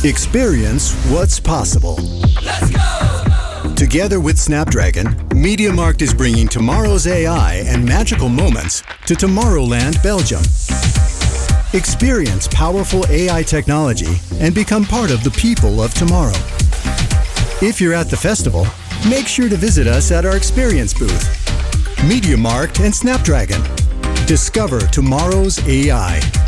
Experience what's possible. Let's go! Together with Snapdragon, MediaMarkt is bringing tomorrow's AI and magical moments to Tomorrowland, Belgium. Experience powerful AI technology and become part of the people of tomorrow. If you're at the festival, make sure to visit us at our experience booth. MediaMarkt and Snapdragon. Discover tomorrow's AI.